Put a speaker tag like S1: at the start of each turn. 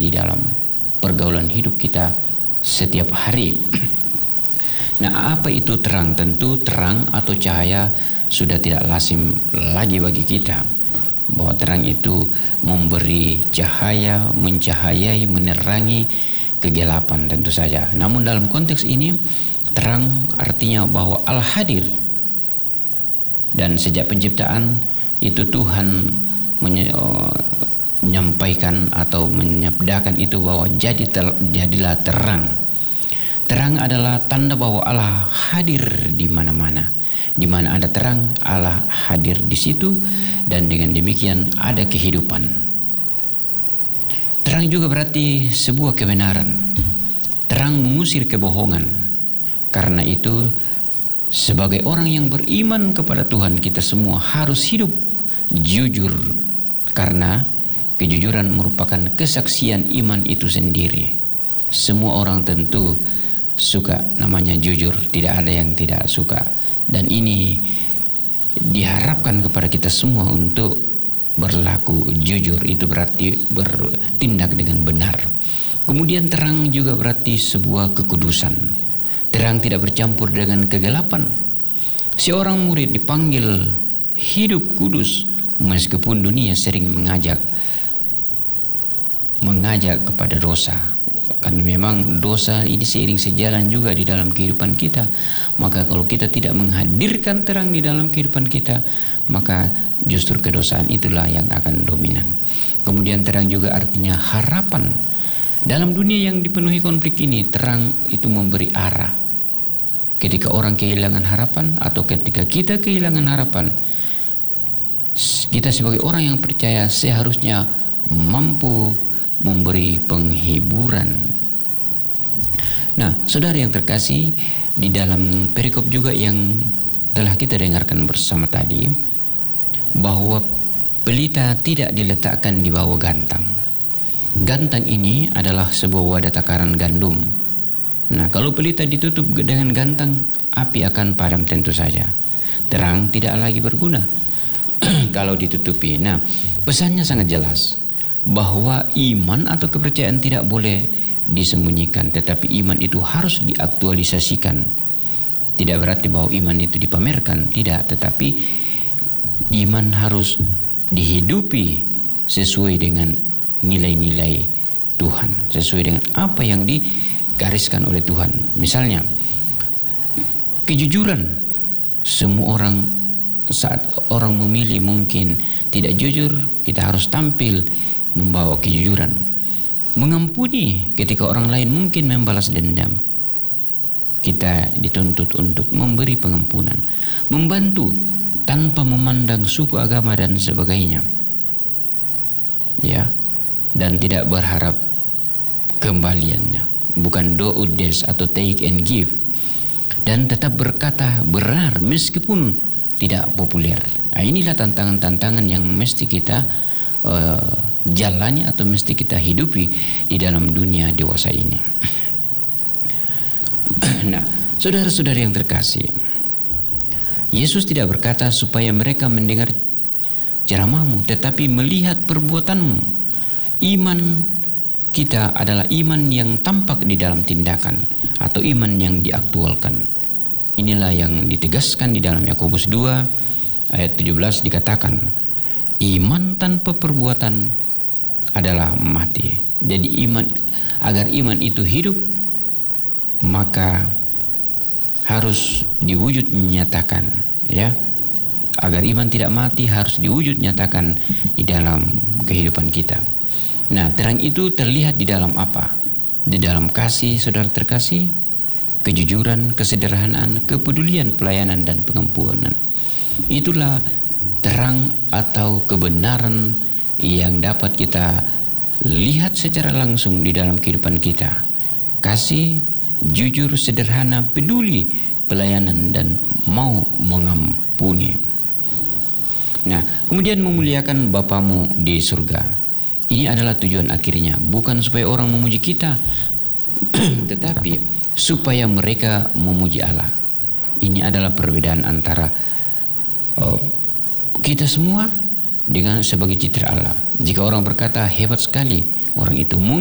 S1: di dalam pergaulan hidup kita setiap hari. Nah, apa itu terang? Tentu terang atau cahaya sudah tidak lazim lagi bagi kita. Bahwa terang itu memberi cahaya, mencahayai, menerangi kegelapan tentu saja. Namun dalam konteks ini terang artinya bahwa Allah hadir. Dan sejak penciptaan itu Tuhan menyampaikan atau menyabdakan itu bahwa jadilah terang. Terang adalah tanda bahwa Allah hadir di mana-mana. Di mana ada terang, Allah hadir di situ, dan dengan demikian ada kehidupan. Terang juga berarti sebuah kebenaran. Terang mengusir kebohongan. Karena itu sebagai orang yang beriman kepada Tuhan, kita semua harus hidup jujur, karena kejujuran merupakan kesaksian iman itu sendiri. Semua orang tentu suka namanya jujur, tidak ada yang tidak suka, dan ini diharapkan kepada kita semua untuk berlaku jujur. Itu berarti bertindak dengan benar. Kemudian terang juga berarti sebuah kekudusan. Terang tidak bercampur dengan kegelapan. Seorang murid dipanggil hidup kudus meskipun dunia sering mengajak kepada dosa. Karena memang dosa ini seiring sejalan juga di dalam kehidupan kita. Maka kalau kita tidak menghadirkan terang di dalam kehidupan kita, maka justru kedosaan itulah yang akan dominan. Kemudian terang juga artinya harapan. Dalam dunia yang dipenuhi konflik ini, terang itu memberi arah. Ketika orang kehilangan harapan atau ketika kita kehilangan harapan, kita sebagai orang yang percaya seharusnya mampu memberi penghiburan. Nah, saudara yang terkasih, di dalam perikop juga yang telah kita dengarkan bersama tadi, bahwa pelita tidak diletakkan di bawah gantang. Gantang ini adalah sebuah wadah takaran gandum. Nah, kalau pelita ditutup dengan gantang, api akan padam tentu saja. Terang tidak lagi berguna kalau ditutupi. Nah, pesannya sangat jelas bahwa iman atau kepercayaan tidak boleh disembunyikan, tetapi iman itu harus diaktualisasikan. Tidak berarti bahwa iman itu dipamerkan, tidak, tetapi iman harus dihidupi sesuai dengan nilai-nilai Tuhan, sesuai dengan apa yang digariskan oleh Tuhan. Misalnya kejujuran. Semua orang, saat orang memilih mungkin tidak jujur, kita harus tampil membawa kejujuran. Mengampuni ketika orang lain mungkin membalas dendam, kita dituntut untuk memberi pengampunan. Membantu tanpa memandang suku, agama dan sebagainya, ya, dan tidak berharap kembaliannya. Bukan do ut des atau take and give, dan tetap berkata benar meskipun tidak populer. Nah, inilah tantangan-tantangan yang mesti kita jalani atau mesti kita hidupi di dalam dunia dewasa ini. Nah, saudara-saudara yang terkasih, Yesus tidak berkata supaya mereka mendengar ceramahmu, tetapi melihat perbuatanmu. Iman kita adalah iman yang tampak di dalam tindakan atau iman yang diaktualkan. Inilah yang ditegaskan di dalam Yakobus 2 ayat 17, dikatakan iman tanpa perbuatan adalah mati. Jadi agar iman itu hidup, maka harus diwujud nyatakan, ya. Agar iman tidak mati harus diwujud nyatakan di dalam kehidupan kita. Nah, terang itu terlihat di dalam apa? Di dalam kasih, saudara terkasih, kejujuran, kesederhanaan, kepedulian, pelayanan dan pengampunan. Itulah terang atau kebenaran yang dapat kita lihat secara langsung di dalam kehidupan kita. Kasih, jujur, sederhana, peduli, pelayanan dan mau mengampuni. Nah, kemudian memuliakan Bapamu di surga. Ini adalah tujuan akhirnya, bukan supaya orang memuji kita, tetapi supaya mereka memuji Allah. Ini adalah perbedaan antara kita semua dengan sebagai citra Allah. Jika orang berkata hebat sekali, orang itu